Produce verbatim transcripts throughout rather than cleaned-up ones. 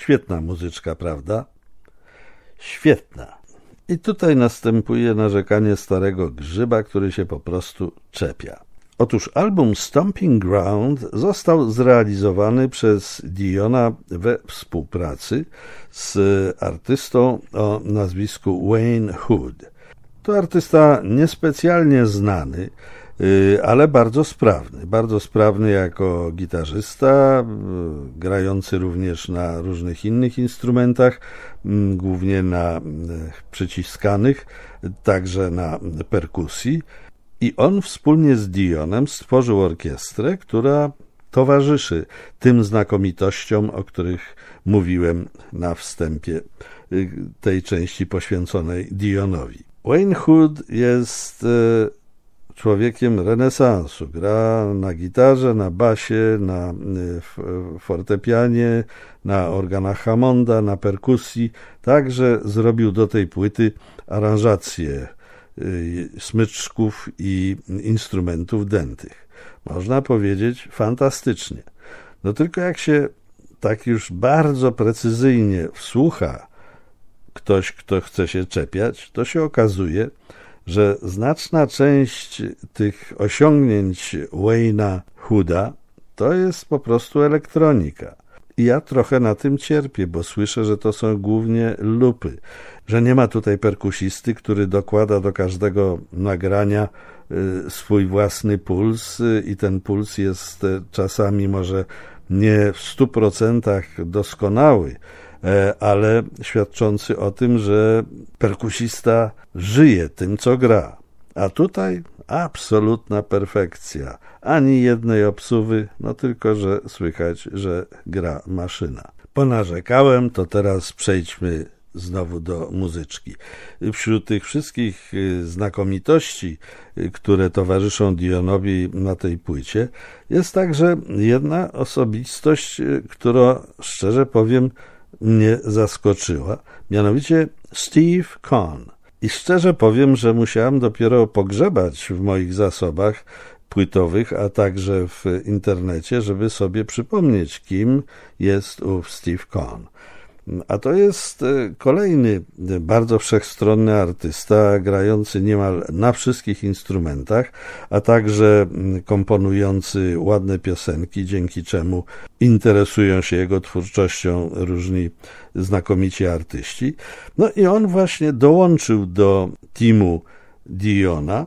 Świetna muzyczka, prawda? Świetna. I tutaj następuje narzekanie starego grzyba, który się po prostu czepia. Otóż album Stomping Ground został zrealizowany przez Diona we współpracy z artystą o nazwisku Wayne Hood. To artysta niespecjalnie znany, ale bardzo sprawny. Bardzo sprawny jako gitarzysta, grający również na różnych innych instrumentach, głównie na przyciskanych, także na perkusji. I on wspólnie z Dionem stworzył orkiestrę, która towarzyszy tym znakomitościom, o których mówiłem na wstępie tej części poświęconej Dionowi. Wayne Hood jest człowiekiem renesansu. Gra na gitarze, na basie, na fortepianie, na organach Hammonda, na perkusji. Także zrobił do tej płyty aranżacje smyczków i instrumentów dętych. Można powiedzieć fantastycznie. No tylko jak się tak już bardzo precyzyjnie wsłucha ktoś, kto chce się czepiać, to się okazuje, że znaczna część tych osiągnięć Wayne'a Hooda to jest po prostu elektronika. I ja trochę na tym cierpię, bo słyszę, że to są głównie lupy, że nie ma tutaj perkusisty, który dokłada do każdego nagrania swój własny puls i ten puls jest czasami może nie w stu procentach doskonały, ale świadczący o tym, że perkusista żyje tym, co gra. A tutaj absolutna perfekcja. Ani jednej obsuwy, no tylko, że słychać, że gra maszyna. Ponarzekałem, to teraz przejdźmy znowu do muzyczki. Wśród tych wszystkich znakomitości, które towarzyszą Dionowi na tej płycie, jest także jedna osobistość, która, szczerze powiem, mnie zaskoczyła, mianowicie Steve Conn. I szczerze powiem, że musiałem dopiero pogrzebać w moich zasobach płytowych, a także w internecie, żeby sobie przypomnieć, kim jest ów Steve Conn. A to jest kolejny bardzo wszechstronny artysta, grający niemal na wszystkich instrumentach, a także komponujący ładne piosenki, dzięki czemu interesują się jego twórczością różni znakomici artyści. No i on właśnie dołączył do teamu Diona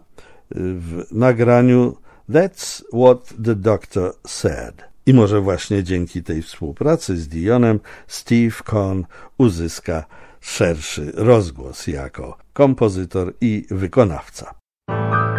w nagraniu That's What the Doctor Said. I może właśnie dzięki tej współpracy z Dionem Steve Conn uzyska szerszy rozgłos jako kompozytor i wykonawca.